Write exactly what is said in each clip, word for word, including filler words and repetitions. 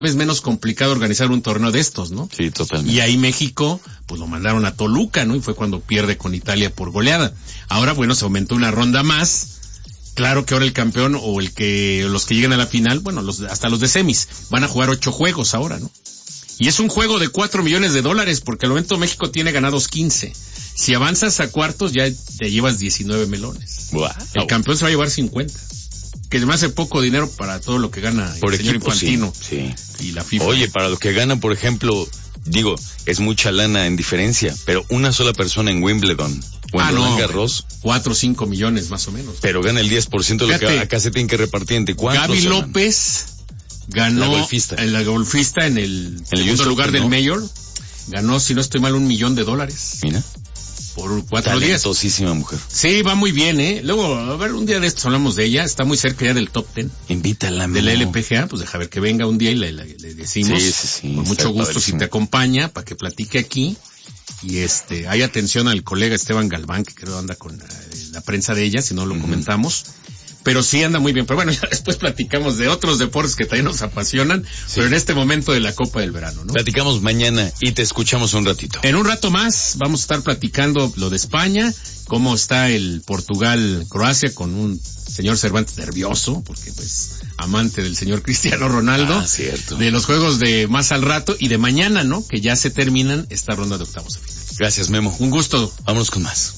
es menos complicado organizar un torneo de estos, ¿no? Sí, totalmente. Y ahí México, pues lo mandaron a Toluca, ¿no? Y fue cuando pierde con Italia por goleada. Ahora, bueno, se aumentó una ronda más. Claro que ahora el campeón o el que, los que lleguen a la final, bueno, los, hasta los de semis, van a jugar ocho juegos ahora, ¿no? Y es un juego de cuatro millones de dólares, porque al momento México tiene ganados quince. Si avanzas a cuartos, ya te llevas diecinueve melones. Wow. El campeón se va a llevar cincuenta. Que me hace poco dinero para todo lo que gana por el señor equipo, Infantino. Sí, sí. Y la FIFA. Oye, para lo que gana, por ejemplo, digo, es mucha lana en diferencia, pero una sola persona en Wimbledon o en ah, Roland no, Garros, cuatro o cinco millones más o menos. pero gana el diez por ciento de lo Fíjate, que acá se tiene que repartir entre cuántos. Gaby hermano? López ganó la golfista. en la golfista en el, el segundo lugar Open, del ¿no? Mayor. Ganó, si no estoy mal, un millón de dólares. Mira. Por cuatro días. Talentosísima mujer. Sí, va muy bien, ¿eh? Luego, a ver, un día de estos hablamos de ella. Está muy cerca ya del top ten. Invítala, de la L P G A, pues deja ver que venga un día y le, le, le decimos. Sí, sí, sí, con mucho gusto padrísimo. si te acompaña para que platique aquí. Y este, hay atención al colega Esteban Galván, que creo anda con la, la prensa de ella, si no lo uh-huh. comentamos. Pero sí anda muy bien. Pero bueno, ya después platicamos de otros deportes que también nos apasionan, sí. Pero en este momento de la Copa del Verano, ¿no? Platicamos mañana y te escuchamos un ratito. En un rato más vamos a estar platicando lo de España, cómo está el Portugal-Croacia con un señor Cervantes nervioso, porque pues amante del señor Cristiano Ronaldo. Ah, cierto. De los juegos de más al rato y de mañana, ¿no? Que ya se terminan esta ronda de octavos de final. Gracias, Memo. Un gusto. Vámonos con más.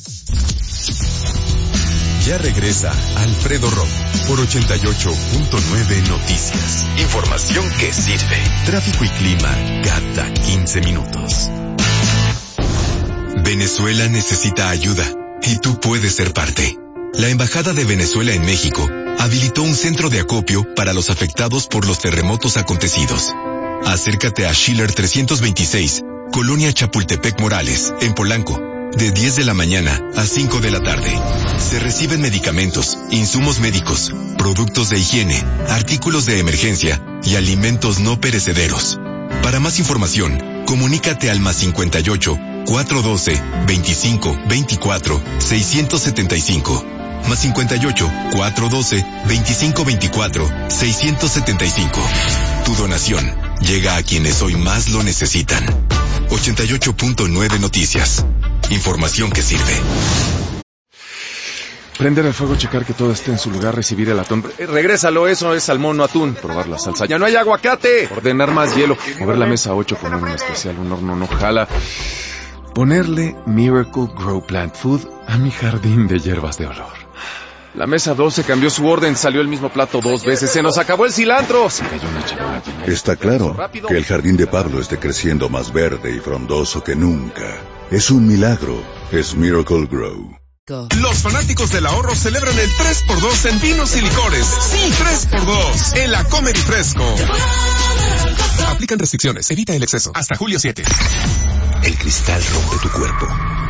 Ya regresa Alfredo Romo por ochenta y ocho punto nueve Noticias. Información que sirve. Tráfico y clima cada quince minutos. Venezuela necesita ayuda y tú puedes ser parte. La Embajada de Venezuela en México habilitó un centro de acopio para los afectados por los terremotos acontecidos. Acércate a Schiller trescientos veintiséis, Colonia Chapultepec Morales, en Polanco, de diez de la mañana a cinco de la tarde. Se reciben medicamentos, insumos médicos, productos de higiene, artículos de emergencia y alimentos no perecederos. Para más información, comunícate al más cincuenta y ocho, cuatrocientos doce, veinticinco, veinticuatro, seiscientos setenta y cinco. Más cincuenta y ocho, cuatrocientos doce, veinticinco, veinticuatro, seiscientos setenta y cinco. Tu donación llega a quienes hoy más lo necesitan. ochenta y ocho punto nueve Noticias. Información que sirve. Prender el fuego, checar que todo esté en su lugar, recibir el atún. Eh, regrésalo, eso es salmón, no atún. Probar la salsa. ¡Ya no hay aguacate! Ordenar más hielo. Mover la mesa ocho, poner un especial, un horno no jala. Ponerle Miracle Grow Plant Food a mi jardín de hierbas de olor. La mesa doce cambió su orden, salió el mismo plato dos veces. ¡Se nos acabó el cilantro! Se cayó una charola llena de... Está claro que el jardín de Pablo esté creciendo más verde y frondoso que nunca. Es un milagro. Es Miracle Grow. Los fanáticos del ahorro celebran el tres por dos en vinos y licores. Sí, tres por dos en la Comer y Fresco. Aplican restricciones. Evita el exceso. Hasta julio siete. El cristal rompe tu cuerpo.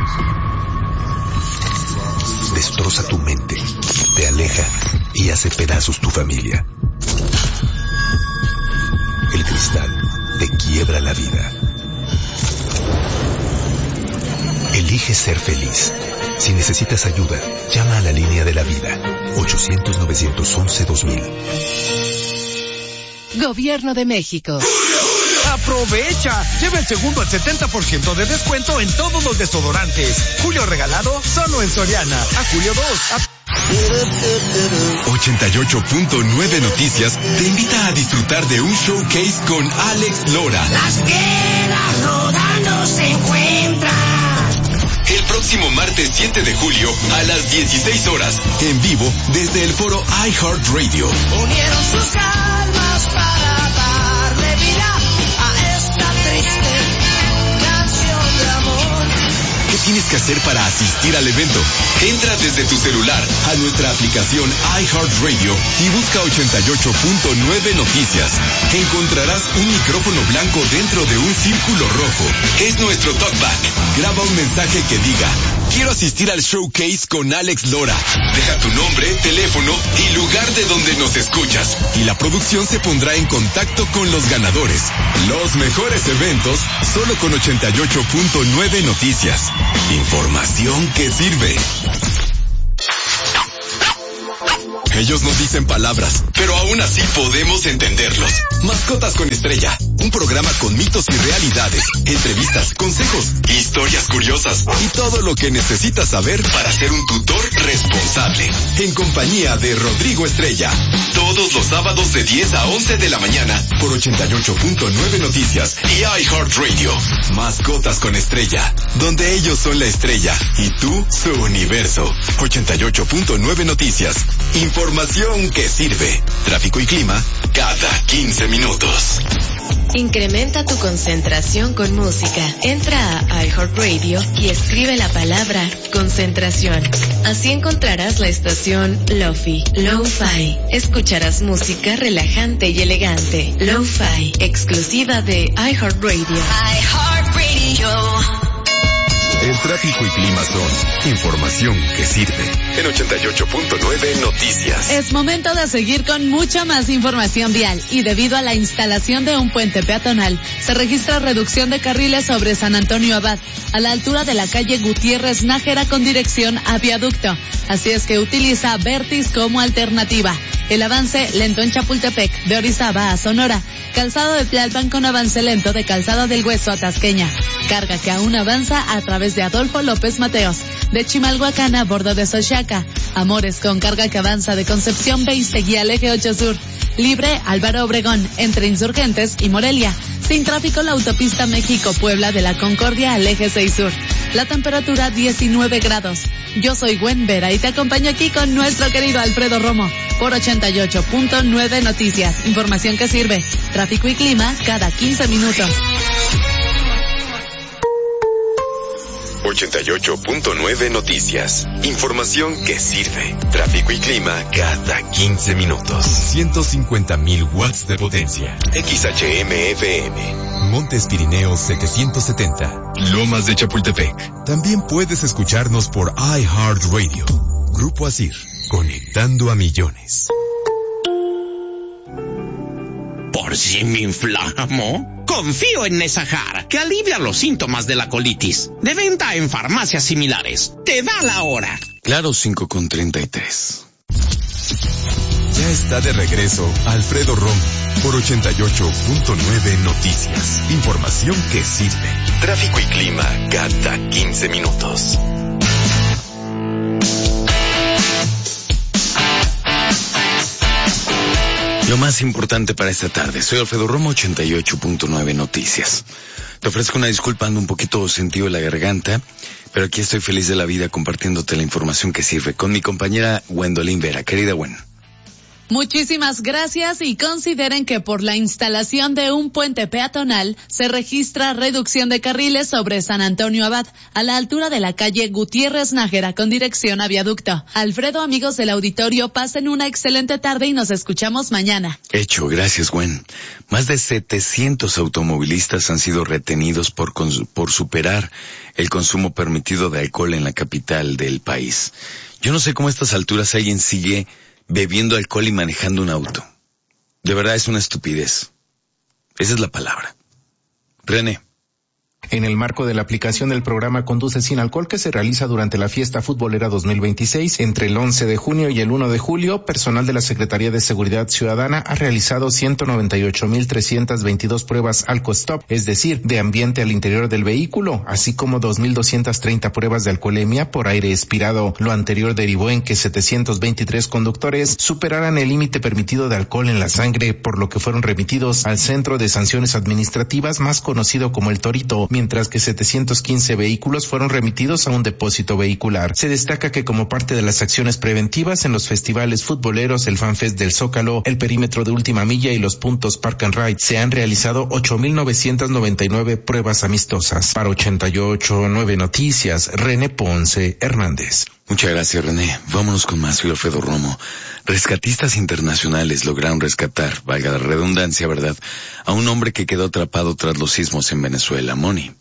Destroza tu mente. Te aleja y hace pedazos tu familia. El cristal te quiebra la vida. Elige ser feliz. Si necesitas ayuda, llama a la línea de la vida. ochocientos, novecientos once, dos mil. Gobierno de México. ¡Aprovecha! Lleva el segundo al setenta por ciento de descuento en todos los desodorantes. Julio regalado solo en Soriana. A julio dos. A... ochenta y ocho punto nueve Noticias te invita a disfrutar de un showcase con Alex Lora. Las piedras rodando se encuentran. El próximo martes siete de julio a las dieciséis horas, en vivo desde el foro iHeartRadio. Unieron sus almas para darle vida a esta triste canción de amor. ¿Qué tienes que hacer para asistir al evento? Entra desde tu celular a nuestra aplicación iHeartRadio y busca ochenta y ocho punto nueve Noticias. Encontrarás un micrófono blanco dentro de un círculo rojo. Es nuestro talkback. Graba un mensaje que diga: quiero asistir al showcase con Alex Lora. Deja tu nombre, teléfono y lugar de donde nos escuchas. Y la producción se pondrá en contacto con los ganadores. Los mejores eventos solo con ochenta y ocho punto nueve Noticias. Información que sirve. Ellos no dicen palabras, pero aún así podemos entenderlos. Mascotas con Estrella, un programa con mitos y realidades, entrevistas, consejos, historias curiosas y todo lo que necesitas saber para ser un tutor responsable. En compañía de Rodrigo Estrella, todos los sábados de diez a once de la mañana por ochenta y ocho punto nueve Noticias y iHeartRadio. Mascotas con Estrella, donde ellos son la estrella y tú su universo. ochenta y ocho punto nueve Noticias. Información que sirve. Tráfico y clima cada quince minutos. Incrementa tu concentración con música. Entra a iHeartRadio y escribe la palabra concentración. Así encontrarás la estación Lo-Fi, Lo-Fi. Escucharás música relajante y elegante. Lo-Fi, exclusiva de iHeartRadio. iHeartRadio. El tráfico y clima son información que sirve. En ochenta y ocho punto nueve Noticias. Es momento de seguir con mucha más información vial y debido a la instalación de un puente peatonal, se registra reducción de carriles sobre San Antonio Abad, a la altura de la calle Gutiérrez Nájera con dirección a Viaducto. Así es que utiliza Vertis como alternativa. El avance lento en Chapultepec, de Orizaba a Sonora. Calzado de Tlalpan con avance lento de Calzada del Hueso a Tasqueña. Carga que aún avanza a través de Adolfo López Mateos. De Chimalhuacán a bordo de Xochaca. Amores con carga que avanza de Concepción Beistegui al Eje ocho Sur. Libre Álvaro Obregón entre Insurgentes y Morelia. Sin tráfico la autopista México-Puebla de la Concordia al Eje seis Sur. La temperatura diecinueve grados. Yo soy Gwen Vera y te acompaño aquí con nuestro querido Alfredo Romo por ochenta y ocho punto nueve Noticias. Información que sirve. Tráfico y clima cada quince minutos. ochenta y ocho punto nueve Noticias. Información que sirve. Tráfico y clima cada quince minutos. ciento cincuenta mil watts de potencia. X H M F M. Montes Pirineos setecientos setenta. Lomas de Chapultepec. También puedes escucharnos por iHeartRadio. Grupo Asir. Conectando a millones. Por si me inflamo, confío en Nesahar, que alivia los síntomas de la colitis. De venta en farmacias similares. Te da la hora. Claro, cinco con treinta y tres. Ya está de regreso Alfredo Romo por ochenta y ocho punto nueve Noticias. Información que sirve. Tráfico y clima cada quince minutos. Lo más importante para esta tarde. Soy Alfredo Romo, ochenta y ocho punto nueve Noticias. Te ofrezco una disculpa, ando un poquito sentido de la garganta, pero aquí estoy feliz de la vida compartiéndote la información que sirve con mi compañera Gwendolyn Vera. Querida Gwen. Muchísimas gracias y consideren que por la instalación de un puente peatonal se registra reducción de carriles sobre San Antonio Abad a la altura de la calle Gutiérrez Nájera con dirección a Viaducto. Alfredo, amigos del auditorio, pasen una excelente tarde y nos escuchamos mañana. Hecho, gracias Gwen. Más de setecientos automovilistas han sido retenidos por, por superar el consumo permitido de alcohol en la capital del país. Yo no sé cómo a estas alturas alguien sigue bebiendo alcohol y manejando un auto. De verdad es una estupidez. Esa es la palabra. René. En el marco de la aplicación del programa Conduce Sin Alcohol que se realiza durante la fiesta futbolera dos mil veintiséis, entre el once de junio y el uno de julio, personal de la Secretaría de Seguridad Ciudadana ha realizado ciento noventa y ocho mil trescientas veintidós pruebas Alcostop, es decir, de ambiente al interior del vehículo, así como dos mil doscientas treinta pruebas de alcoholemia por aire expirado. Lo anterior derivó en que setecientos veintitrés conductores superaran el límite permitido de alcohol en la sangre, por lo que fueron remitidos al Centro de Sanciones Administrativas, más conocido como el Torito, mientras que setecientos quince vehículos fueron remitidos a un depósito vehicular. Se destaca que como parte de las acciones preventivas en los festivales futboleros, el FanFest del Zócalo, el perímetro de Última Milla y los puntos Park and Ride, se han realizado ocho mil novecientas noventa y nueve pruebas amistosas. Para ochenta y ocho punto nueve Noticias, René Ponce Hernández. Muchas gracias, René. Vámonos con más. Soy Alfredo Romo. Rescatistas internacionales lograron rescatar, valga la redundancia, ¿verdad?, a un hombre que quedó atrapado tras los sismos en Venezuela. Moni.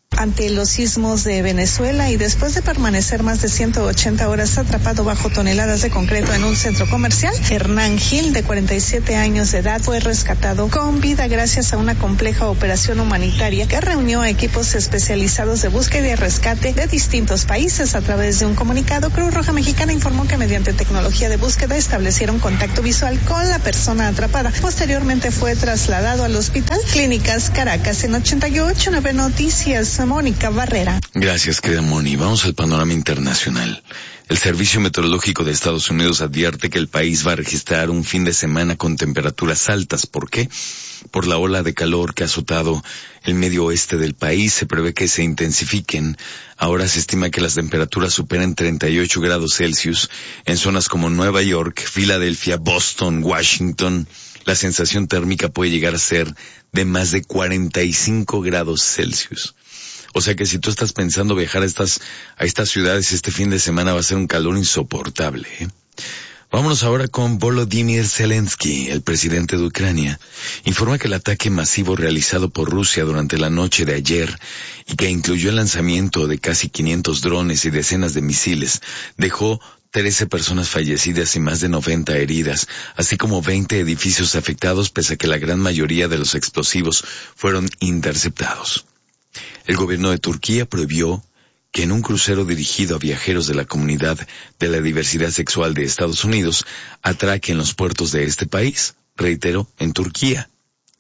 Ante los sismos de Venezuela y después de permanecer más de ciento ochenta horas atrapado bajo toneladas de concreto en un centro comercial, Hernán Gil, de cuarenta y siete años de edad, fue rescatado con vida gracias a una compleja operación humanitaria que reunió a equipos especializados de búsqueda y rescate de distintos países. A través de un comunicado, Cruz Roja Mexicana informó que mediante tecnología de búsqueda establecieron contacto visual con la persona atrapada. Posteriormente fue trasladado al Hospital Clínicas Caracas. En ochenta y ocho nueve Noticias, Mónica Barrera. Gracias, querida Moni. Vamos al panorama internacional. El Servicio Meteorológico de Estados Unidos advierte que el país va a registrar un fin de semana con temperaturas altas. ¿Por qué? Por la ola de calor que ha azotado el medio oeste del país. Se prevé que se intensifiquen. Ahora se estima que las temperaturas superen treinta y ocho grados Celsius en zonas como Nueva York, Filadelfia, Boston, Washington. La sensación térmica puede llegar a ser de más de cuarenta y cinco grados Celsius. O sea que si tú estás pensando viajar a estas, a estas ciudades este fin de semana va a ser un calor insoportable, ¿eh? Vámonos ahora con Volodymyr Zelensky, el presidente de Ucrania. Informa que el ataque masivo realizado por Rusia durante la noche de ayer y que incluyó el lanzamiento de casi quinientos drones y decenas de misiles dejó trece personas fallecidas y más de noventa heridas, así como veinte edificios afectados, pese a que la gran mayoría de los explosivos fueron interceptados. El gobierno de Turquía prohibió que en un crucero dirigido a viajeros de la comunidad de la diversidad sexual de Estados Unidos atraque en los puertos de este país, reitero, en Turquía.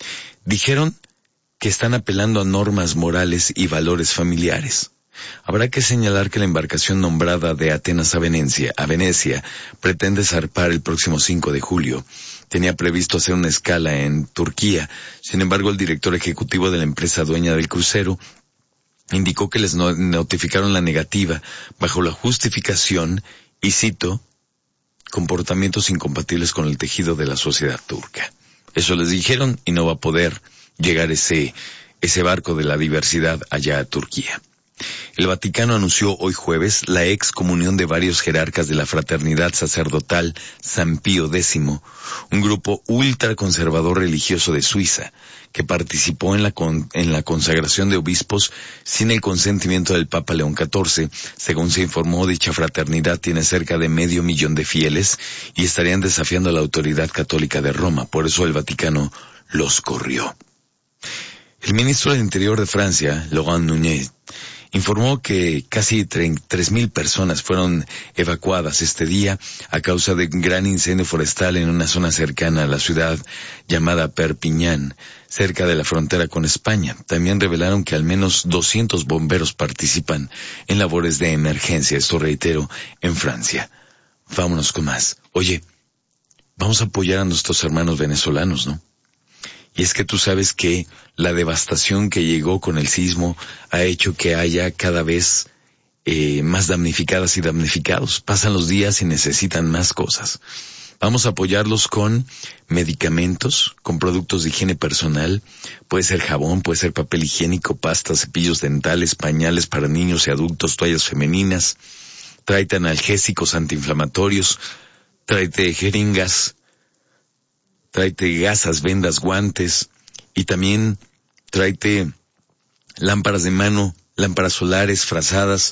Dijeron que están apelando a normas morales y valores familiares. Habrá que señalar que la embarcación nombrada de Atenas a Venecia, a Venecia pretende zarpar el próximo cinco de julio. Tenía previsto hacer una escala en Turquía. Sin embargo, el director ejecutivo de la empresa dueña del crucero indicó que les notificaron la negativa bajo la justificación, y cito, comportamientos incompatibles con el tejido de la sociedad turca. Eso les dijeron y no va a poder llegar ese, ese barco de la diversidad allá a Turquía. El Vaticano anunció hoy jueves la excomunión de varios jerarcas de la fraternidad sacerdotal San Pío décimo, un grupo ultraconservador religioso de Suiza, que participó en la, con, en la consagración de obispos sin el consentimiento del Papa León catorce. Según se informó, dicha fraternidad tiene cerca de medio millón de fieles y estarían desafiando a la autoridad católica de Roma. Por eso el Vaticano los corrió. El ministro del Interior de Francia, Laurent Nunez, informó que casi tres mil personas fueron evacuadas este día a causa de un gran incendio forestal en una zona cercana a la ciudad llamada Perpiñán, cerca de la frontera con España. También revelaron que al menos doscientos bomberos participan en labores de emergencia, esto reitero, en Francia. Vámonos con más. Oye, vamos a apoyar a nuestros hermanos venezolanos, ¿no? Y es que tú sabes que la devastación que llegó con el sismo ha hecho que haya cada vez eh, más damnificadas y damnificados. Pasan los días y necesitan más cosas. Vamos a apoyarlos con medicamentos, con productos de higiene personal. Puede ser jabón, puede ser papel higiénico, pastas, cepillos dentales, pañales para niños y adultos, toallas femeninas. Tráete analgésicos antiinflamatorios, tráete jeringas, tráete gasas, vendas, guantes, y también tráete lámparas de mano, lámparas solares, frazadas.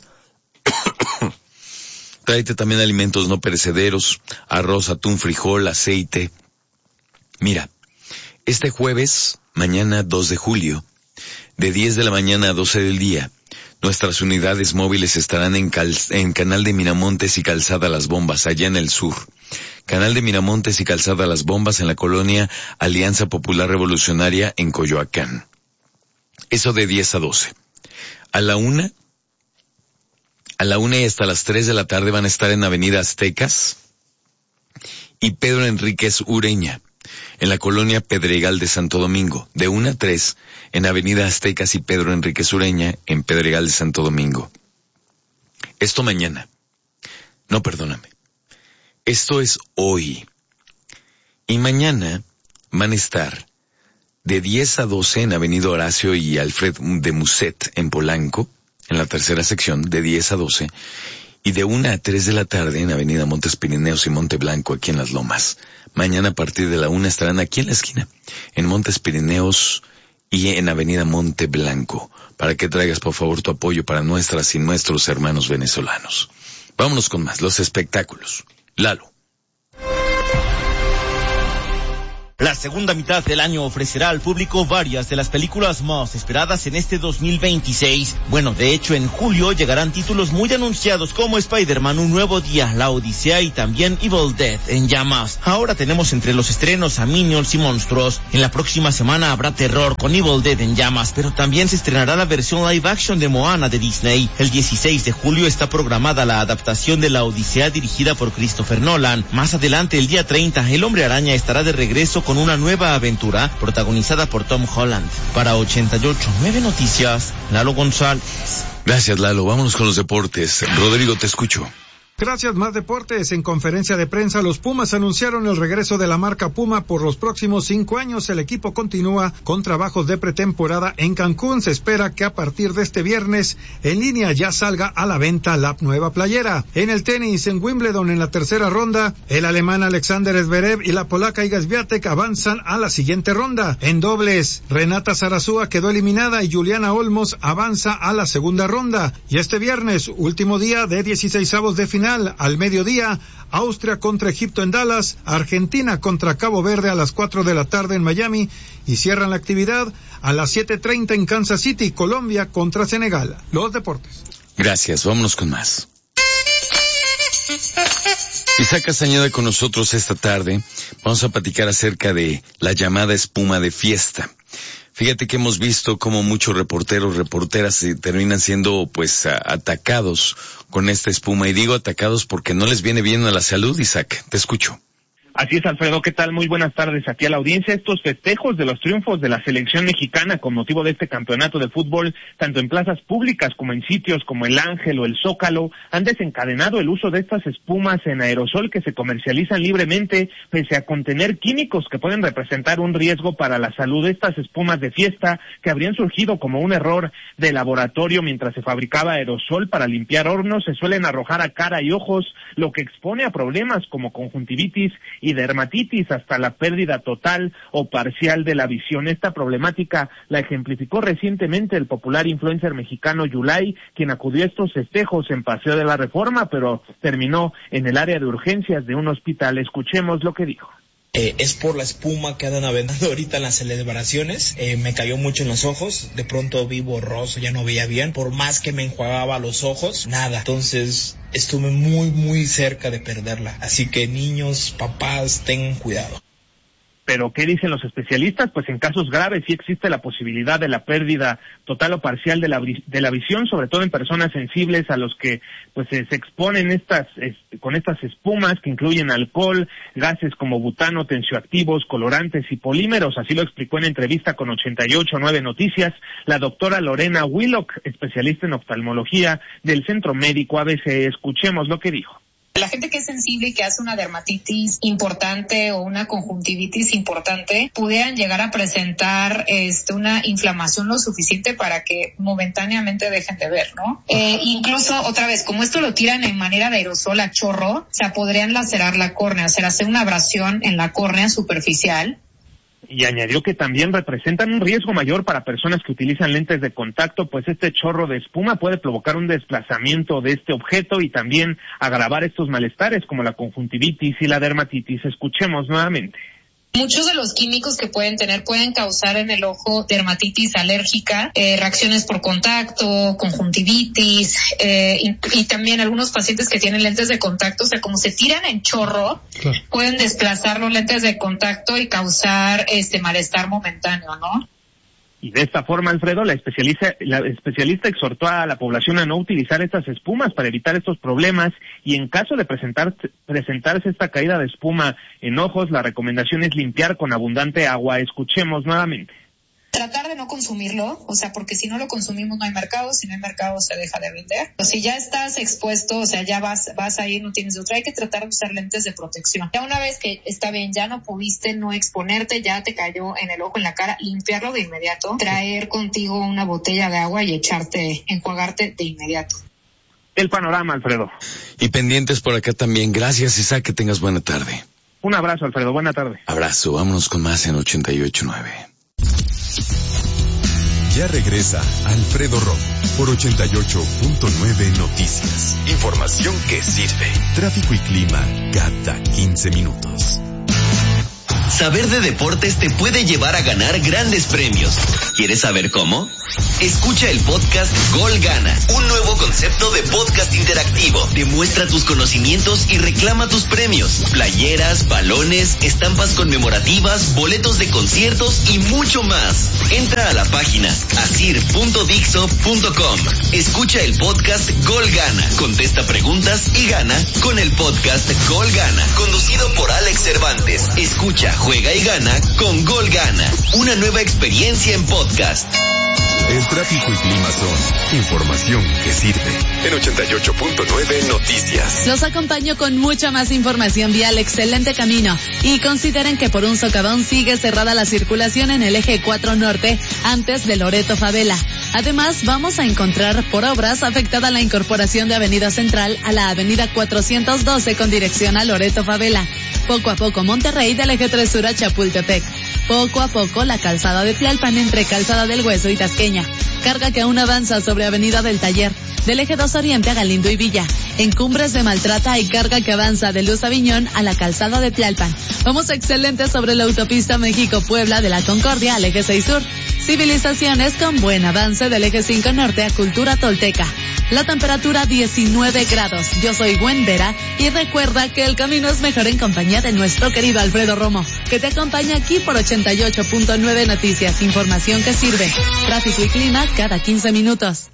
Tráete también alimentos no perecederos, arroz, atún, frijol, aceite. Mira, este jueves, mañana dos de julio, de diez de la mañana a doce del día, nuestras unidades móviles estarán en, Cal- en Canal de Miramontes y Calzada Las Bombas, allá en el sur. Canal de Miramontes y Calzada Las Bombas en la colonia Alianza Popular Revolucionaria en Coyoacán. Eso de diez a doce. A la una, a la una y hasta las tres de la tarde van a estar en Avenida Aztecas y Pedro Enríquez Ureña, en la colonia Pedregal de Santo Domingo, de una a tres en Avenida Aztecas y Pedro Enríquez Ureña, en Pedregal de Santo Domingo. Esto mañana. No, perdóname. Esto es hoy. Y mañana van a estar de diez a doce en Avenida Horacio y Alfred de Musset en Polanco, en la tercera sección, de diez a doce, y de una a tres de la tarde en Avenida Montes Pirineos y Monte Blanco, aquí en Las Lomas. Mañana a partir de la una estarán aquí en la esquina, en Montes Pirineos y en Avenida Monte Blanco, para que traigas por favor tu apoyo para nuestras y nuestros hermanos venezolanos. Vámonos con más, los espectáculos. Lalo. La segunda mitad del año ofrecerá al público varias de las películas más esperadas en este dos mil veintiséis. Bueno, de hecho, en julio llegarán títulos muy anunciados como Spider-Man, Un Nuevo Día, La Odisea y también Evil Dead en llamas. Ahora tenemos entre los estrenos a Minions y Monstruos. En la próxima semana habrá terror con Evil Dead en llamas, pero también se estrenará la versión live action de Moana de Disney. El dieciséis de julio está programada la adaptación de La Odisea dirigida por Christopher Nolan. Más adelante, el día treinta, El Hombre Araña estará de regreso con una nueva aventura protagonizada por Tom Holland. Para ochenta y ocho punto nueve Noticias, Lalo González. Gracias, Lalo. Vámonos con los deportes. Rodrigo, te escucho. Gracias, más deportes. En conferencia de prensa, los Pumas anunciaron el regreso de la marca Puma por los próximos cinco años. El equipo continúa con trabajos de pretemporada en Cancún. Se espera que a partir de este viernes en línea ya salga a la venta la nueva playera. En el tenis, en Wimbledon, en la tercera ronda, el alemán Alexander Zverev y la polaca Iga Swiatek avanzan a la siguiente ronda. En dobles, Renata Zarazúa quedó eliminada y Juliana Olmos avanza a la segunda ronda. Y este viernes, último día de dieciseisavos de final, al mediodía, Austria contra Egipto en Dallas, Argentina contra Cabo Verde a las cuatro de la tarde en Miami y cierran la actividad a las siete treinta en Kansas City, Colombia contra Senegal. Los deportes. Gracias, vámonos con más. Isaac Castañeda con nosotros esta tarde. Vamos a platicar acerca de la llamada espuma de fiesta. Fíjate que hemos visto cómo muchos reporteros, reporteras eh, terminan siendo pues a, atacados con esta espuma. Y digo atacados porque no les viene bien a la salud, Isaac. Te escucho. Así es, Alfredo, ¿qué tal? Muy buenas tardes aquí a la audiencia. Estos festejos de los triunfos de la selección mexicana con motivo de este campeonato de fútbol, tanto en plazas públicas como en sitios como el Ángel o el Zócalo, han desencadenado el uso de estas espumas en aerosol que se comercializan libremente, pese a contener químicos que pueden representar un riesgo para la salud. Estas espumas de fiesta que habrían surgido como un error de laboratorio mientras se fabricaba aerosol para limpiar hornos, se suelen arrojar a cara y ojos, lo que expone a problemas como conjuntivitis y dermatitis, hasta la pérdida total o parcial de la visión. Esta problemática la ejemplificó recientemente el popular influencer mexicano Yulai, quien acudió a estos festejos en Paseo de la Reforma, pero terminó en el área de urgencias de un hospital. Escuchemos lo que dijo. Eh, es por la espuma que andan aventando ahorita en las celebraciones. Eh, me cayó mucho en los ojos, de pronto vi borroso, ya no veía bien, por más que me enjuagaba los ojos, nada. Entonces estuve muy muy cerca de perderla, así que niños, papás, tengan cuidado. Pero, ¿qué dicen los especialistas? Pues en casos graves sí existe la posibilidad de la pérdida total o parcial de la, de la visión, sobre todo en personas sensibles a los que pues se, se exponen estas es, con estas espumas que incluyen alcohol, gases como butano, tensioactivos, colorantes y polímeros. Así lo explicó en entrevista con ochenta y ocho punto nueve Noticias la doctora Lorena Willock, especialista en oftalmología del Centro Médico A B C. Escuchemos lo que dijo. La gente que es sensible y que hace una dermatitis importante o una conjuntivitis importante pudieran llegar a presentar este, una inflamación lo suficiente para que momentáneamente dejen de ver, ¿no? Eh, incluso, otra vez, como esto lo tiran en manera de aerosol a chorro, o sea, podrían lacerar la córnea, o sea, hacer una abrasión en la córnea superficial. Y añadió que también representan un riesgo mayor para personas que utilizan lentes de contacto, pues este chorro de espuma puede provocar un desplazamiento de este objeto y también agravar estos malestares como la conjuntivitis y la dermatitis. Escuchemos nuevamente. Muchos de los químicos que pueden tener pueden causar en el ojo dermatitis alérgica, eh, reacciones por contacto, conjuntivitis, eh, y, y también algunos pacientes que tienen lentes de contacto, o sea, como se tiran en chorro, claro, pueden desplazar los lentes de contacto y causar este malestar momentáneo, ¿no? Y de esta forma, Alfredo, la especialista, la especialista exhortó a la población a no utilizar estas espumas para evitar estos problemas y en caso de presentar, presentarse esta caída de espuma en ojos, la recomendación es limpiar con abundante agua. Escuchemos nuevamente. Tratar de no consumirlo, o sea, porque si no lo consumimos no hay mercado, si no hay mercado se deja de vender. O si ya estás expuesto, o sea, ya vas vas ahí, no tienes otra, hay que tratar de usar lentes de protección. Ya una vez que está bien, ya no pudiste no exponerte, ya te cayó en el ojo, en la cara, limpiarlo de inmediato, traer contigo una botella de agua y echarte, enjuagarte de inmediato. El panorama, Alfredo. Y pendientes por acá también. Gracias, Isaac, que tengas buena tarde. Un abrazo, Alfredo, buena tarde. Abrazo, vámonos con más en ochenta y ocho punto nueve. Ya regresa Alfredo Romo por ochenta y ocho punto nueve Noticias. Información que sirve. Tráfico y clima cada quince minutos. Saber de deportes te puede llevar a ganar grandes premios. ¿Quieres saber cómo? Escucha el podcast Gol Gana, un nuevo concepto de podcast interactivo. Demuestra tus conocimientos y reclama tus premios. Playeras, balones, estampas conmemorativas, boletos de conciertos y mucho más. Entra a la página asir punto dixo punto com. Escucha el podcast Gol Gana. Contesta preguntas y gana con el podcast Gol Gana, conducido por Alex Cervantes. Escucha, juega y gana con Gol Gana. Una nueva experiencia en podcast. El tráfico y clima son información que sirve. En ochenta y ocho punto nueve Noticias. Los acompaño con mucha más información vial. Excelente camino. Y consideren que por un socavón sigue cerrada la circulación en el eje cuatro norte antes de Loreto Favela. Además, vamos a encontrar por obras afectada la incorporación de Avenida Central a la Avenida cuatrocientos doce con dirección a Loreto Favela. Poco a poco Monterrey del eje tres sur a Chapultepec. Poco a poco la calzada de Tlalpan entre Calzada del Hueso y Tasqueña. Carga que aún avanza sobre Avenida del Taller. Del eje dos oriente a Galindo y Villa. En Cumbres de Maltrata hay carga que avanza de Luz Aviñón a la calzada de Tlalpan. Vamos excelente sobre la autopista México-Puebla de la Concordia al eje seis sur. Civilizaciones con buen avance del eje cinco norte a Cultura Tolteca. La temperatura diecinueve grados. Yo soy Gwen Vera y recuerda que el camino es mejor en compañía de nuestro querido Alfredo Romo, que te acompaña aquí por ochenta y ocho punto nueve Noticias. Información que sirve. Tráfico y clima cada quince minutos.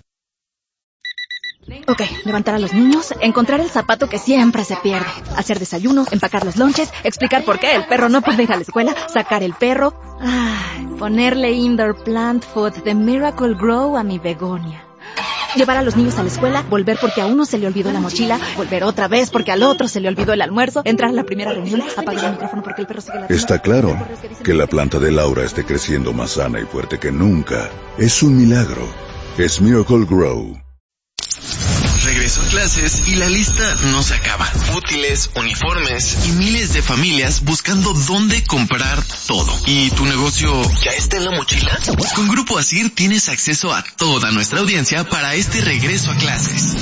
Ok, levantar a los niños, encontrar el zapato que siempre se pierde, hacer desayuno, empacar los lonches, explicar por qué el perro no puede ir a la escuela, sacar el perro, ay, ponerle indoor plant food de Miracle Grow a mi begonia. Llevar a los niños a la escuela, volver porque a uno se le olvidó la mochila, volver otra vez porque al otro se le olvidó el almuerzo, entrar a la primera reunión, apagar el micrófono porque el perro sigue la... Está claro que la planta de Laura esté creciendo más sana y fuerte que nunca. Es un milagro. Es Miracle Grow. Regreso a clases y la lista no se acaba. Útiles, uniformes y miles de familias buscando dónde comprar todo. ¿Y tu negocio ya está en la mochila? Con Grupo Asir tienes acceso a toda nuestra audiencia para este regreso a clases.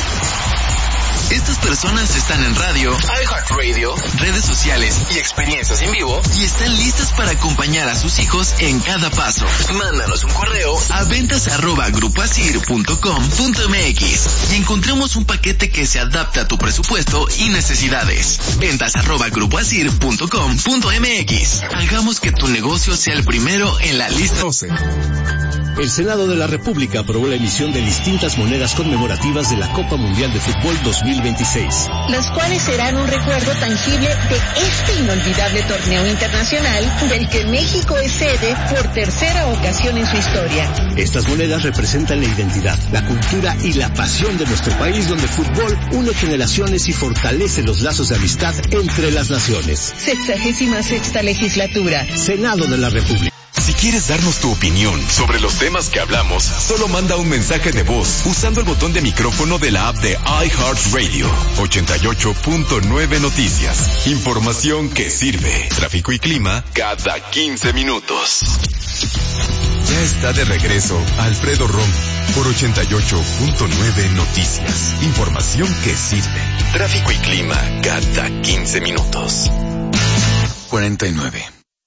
Estas personas están en radio, iHeartRadio, redes sociales y experiencias en vivo y están listas para acompañar a sus hijos en cada paso. Mándanos un correo a ventas arroba grupoasir punto com punto mx y encontremos un paquete que se adapte a tu presupuesto y necesidades. Ventas arroba grupoasir punto com punto mx. Hagamos que tu negocio sea el primero en la lista. doce. El Senado de la República aprobó la emisión de distintas monedas conmemorativas de la Copa Mundial de Fútbol dos mil veintiséis. Las cuales serán un recuerdo tangible de este inolvidable torneo internacional del que México es sede por tercera ocasión en su historia. Estas monedas representan la identidad, la cultura y la pasión de nuestro país, donde el fútbol une generaciones y fortalece los lazos de amistad entre las naciones. Sexagésima sexta legislatura. Senado de la República. Si quieres darnos tu opinión sobre los temas que hablamos, solo manda un mensaje de voz usando el botón de micrófono de la app de iHeartRadio. ochenta y ocho punto nueve Noticias. Información que sirve. Tráfico y clima cada quince minutos. Ya está de regreso Alfredo Romo por ochenta y ocho punto nueve Noticias. Información que sirve. Tráfico y clima cada quince minutos. cuarenta y nueve.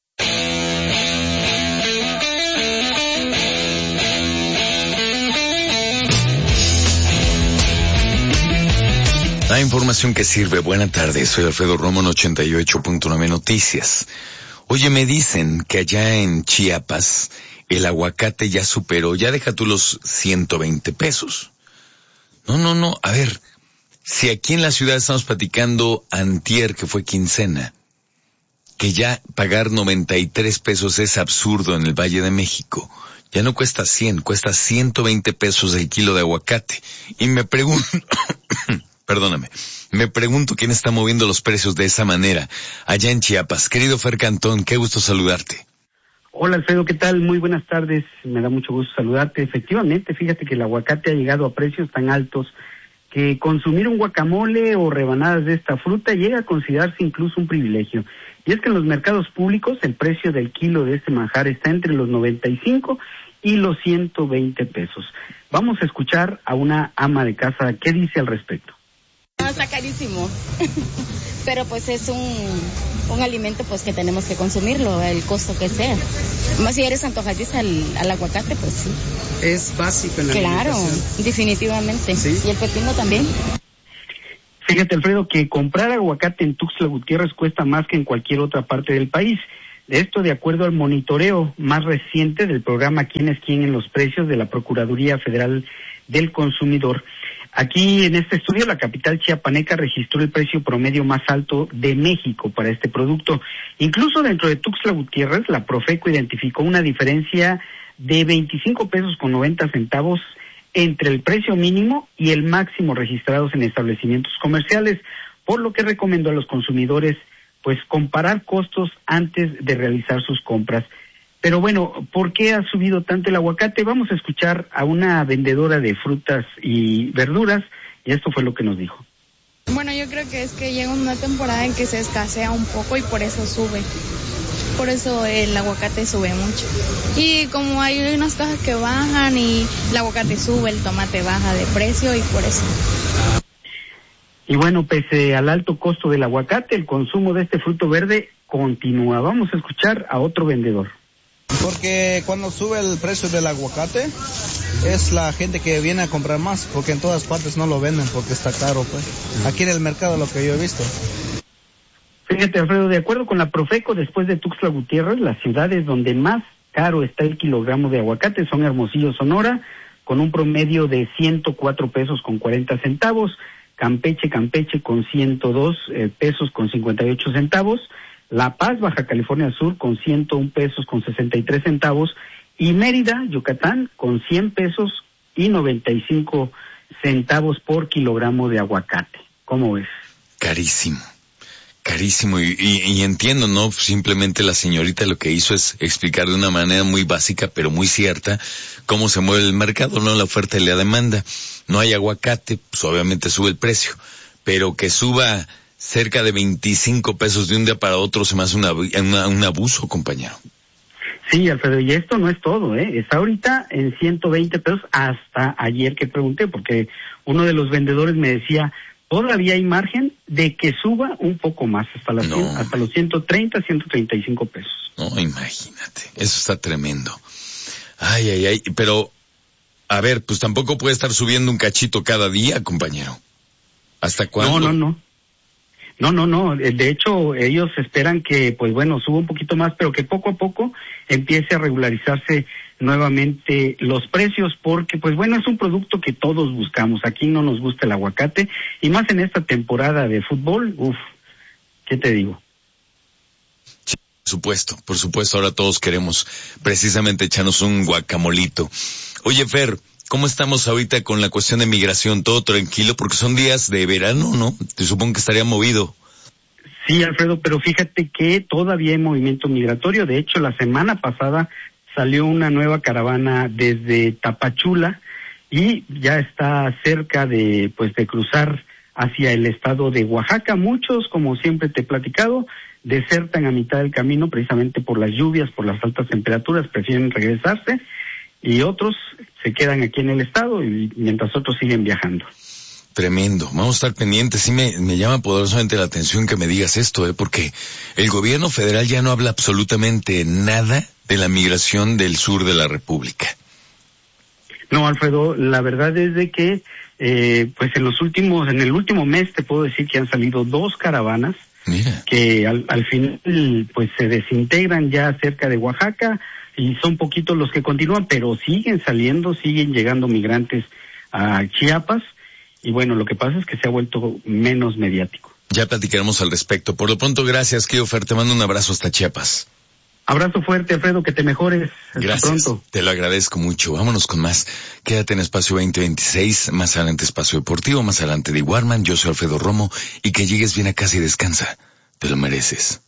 La información que sirve. Buena tarde, soy Alfredo Romo en ochenta y ocho punto nueve Noticias. Oye, me dicen que allá en Chiapas el aguacate ya superó, ya deja tú los ciento veinte pesos. No, no, no, a ver, si aquí en la ciudad estamos platicando antier, que fue quincena, que ya pagar noventa y tres pesos es absurdo en el Valle de México. Ya no cuesta cien, cuesta ciento veinte pesos el kilo de aguacate. Y me pregunto... Perdóname, me pregunto quién está moviendo los precios de esa manera allá en Chiapas. Querido Fer Cantón, qué gusto saludarte. Hola Alfredo, ¿qué tal? Muy buenas tardes, me da mucho gusto saludarte. Efectivamente, fíjate que el aguacate ha llegado a precios tan altos que consumir un guacamole o rebanadas de esta fruta llega a considerarse incluso un privilegio. Y es que en los mercados públicos el precio del kilo de este manjar está entre los noventa y cinco y los ciento veinte pesos. Vamos a escuchar a una ama de casa qué dice al respecto. No, está carísimo, pero pues es un, un alimento pues que tenemos que consumirlo, el costo que sea. Más si eres antojadiza al, al aguacate, pues sí. Es básico en la Claro, alimentación. definitivamente. ¿Sí? Y el pepino también. Fíjate, Alfredo, que comprar aguacate en Tuxtla Gutiérrez cuesta más que en cualquier otra parte del país. Esto de acuerdo al monitoreo más reciente del programa ¿Quién es quién en los precios? De la Procuraduría Federal del Consumidor. Aquí en este estudio la capital chiapaneca registró el precio promedio más alto de México para este producto. Incluso dentro de Tuxtla Gutiérrez, la Profeco identificó una diferencia de veinticinco pesos con noventa centavos entre el precio mínimo y el máximo registrados en establecimientos comerciales, por lo que recomendó a los consumidores pues comparar costos antes de realizar sus compras. Pero bueno, ¿por qué ha subido tanto el aguacate? Vamos a escuchar a una vendedora de frutas y verduras y esto fue lo que nos dijo. Bueno, yo creo que es que llega una temporada en que se escasea un poco y por eso sube. Por eso el aguacate sube mucho. Y como hay unas cosas que bajan y el aguacate sube, el tomate baja de precio y por eso. Y bueno, pese al alto costo del aguacate, el consumo de este fruto verde continúa. Vamos a escuchar a otro vendedor. Porque cuando sube el precio del aguacate, es la gente que viene a comprar más, porque en todas partes no lo venden porque está caro, pues. Aquí en el mercado lo que yo he visto. Fíjate, Alfredo, de acuerdo con la Profeco, después de Tuxtla Gutiérrez, las ciudades donde más caro está el kilogramo de aguacate son Hermosillo, Sonora, con un promedio de ciento cuatro pesos con cuarenta centavos, Campeche, Campeche con ciento dos eh, pesos con cincuenta y ocho centavos, La Paz, Baja California Sur con ciento un pesos con sesenta y tres centavos y Mérida, Yucatán con cien pesos y noventa y cinco centavos por kilogramo de aguacate. ¿Cómo ves? Carísimo. Carísimo, y, y, y entiendo, ¿no? Simplemente la señorita lo que hizo es explicar de una manera muy básica, pero muy cierta, cómo se mueve el mercado, ¿no? La oferta y la demanda. No hay aguacate, pues obviamente sube el precio, pero que suba cerca de veinticinco pesos de un día para otro se me hace una, una, un abuso, compañero. Sí, Alfredo, y esto no es todo, ¿eh? Está ahorita en ciento veinte pesos hasta ayer que pregunté, porque uno de los vendedores me decía, todavía hay margen de que suba un poco más, hasta, las no. cien, hasta los ciento treinta, ciento treinta y cinco pesos. No, imagínate, eso está tremendo. Ay, ay, ay, pero, a ver, pues tampoco puede estar subiendo un cachito cada día, compañero. ¿Hasta cuándo? No, no, no. No, no, no. De hecho, ellos esperan que, pues bueno, suba un poquito más, pero que poco a poco empiece a regularizarse nuevamente los precios, porque, pues bueno, es un producto que todos buscamos. Aquí no nos gusta el aguacate, y más en esta temporada de fútbol, uff, ¿qué te digo? Sí, por supuesto, por supuesto, ahora todos queremos precisamente echarnos un guacamolito. Oye, Fer, ¿cómo estamos ahorita con la cuestión de migración? ¿Todo tranquilo? Porque son días de verano, ¿no? Te supongo que estaría movido. Sí, Alfredo, pero fíjate que todavía hay movimiento migratorio. De hecho, la semana pasada salió una nueva caravana desde Tapachula y ya está cerca de, pues, de cruzar hacia el estado de Oaxaca. Muchos, como siempre te he platicado, desertan a mitad del camino precisamente por las lluvias, por las altas temperaturas, prefieren regresarse, y otros se quedan aquí en el estado y mientras otros siguen viajando. Tremendo, vamos a estar pendientes. Sí me, me llama poderosamente la atención que me digas esto, ¿eh? Porque el gobierno federal ya no habla absolutamente nada de la migración del sur de la República. No, Alfredo, la verdad es de que, eh, pues en los últimos, en el último mes te puedo decir que han salido dos caravanas. Mira. Que al, al final, pues se desintegran ya cerca de Oaxaca y son poquitos los que continúan, pero siguen saliendo, siguen llegando migrantes a Chiapas. Y bueno, lo que pasa es que se ha vuelto menos mediático. Ya platicaremos al respecto. Por lo pronto, gracias, querido Fer. Te mando un abrazo hasta Chiapas. Abrazo fuerte, Alfredo, que te mejores. Hasta gracias. Pronto. Te lo agradezco mucho. Vámonos con más. Quédate en Espacio veinte veintiséis, más adelante Espacio Deportivo, más adelante de Warman. Yo soy Alfredo Romo y que llegues bien a casa y descansa. Te lo mereces.